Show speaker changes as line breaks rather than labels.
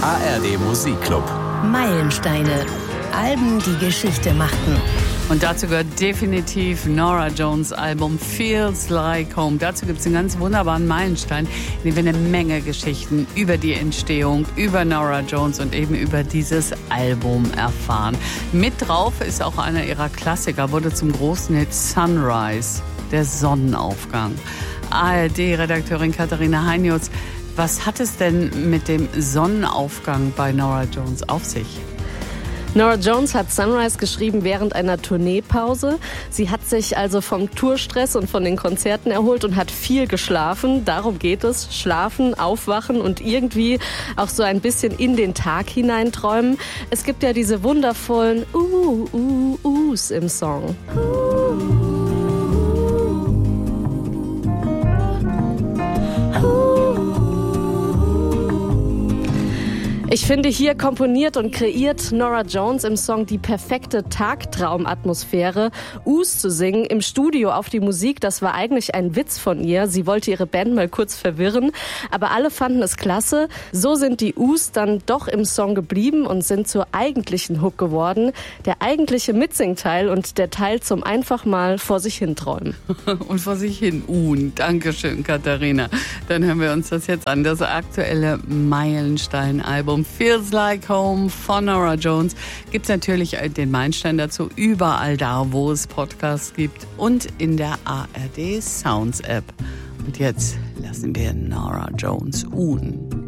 ARD Musikclub.
Meilensteine. Alben, die Geschichte machten.
Und dazu gehört definitiv Norah Jones' Album Feels Like Home. Dazu gibt es einen ganz wunderbaren Meilenstein, in dem wir eine Menge Geschichten über die Entstehung, über Norah Jones und eben über dieses Album erfahren. Mit drauf ist auch einer ihrer Klassiker, wurde zum großen Hit Sunrise, der Sonnenaufgang. ARD-Redakteurin Katharina Heinjutz, was hat es denn mit dem Sonnenaufgang bei Norah Jones auf sich?
Norah Jones hat Sunrise geschrieben während einer Tourneepause. Sie hat sich also vom Tourstress und von den Konzerten erholt und hat viel geschlafen. Darum geht es. Schlafen, aufwachen und irgendwie auch so ein bisschen in den Tag hineinträumen. Es gibt ja diese wundervollen Uhs im Song. Ich finde, hier komponiert und kreiert Norah Jones im Song die perfekte Tagtraumatmosphäre. Us zu singen im Studio auf die Musik, das war eigentlich ein Witz von ihr. Sie wollte ihre Band mal kurz verwirren, aber alle fanden es klasse. So sind die Us dann doch im Song geblieben und sind zur eigentlichen Hook geworden. Der eigentliche Mitsingteil und der Teil zum einfach mal vor sich hin träumen.
Und vor sich hin Dankeschön, Katharina. Dann hören wir uns das jetzt an. Das aktuelle Meilenstein-Album Feels Like Home von Norah Jones. Gibt es natürlich den Meilenstein dazu überall da, wo es Podcasts gibt und in der ARD Sounds App. Und jetzt lassen wir Norah Jones